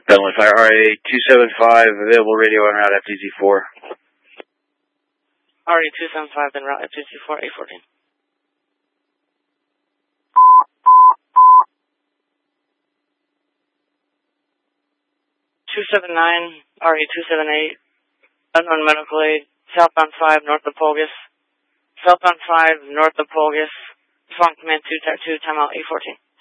Bentley Fire RA-275, available radio en route FTZ-4. RA-275 en route FTZ-4, A14. RA-278, unknown medical aid, southbound 5, north of Polgus. Southbound 5, north of Polgus. Phone command 2 timeout A14.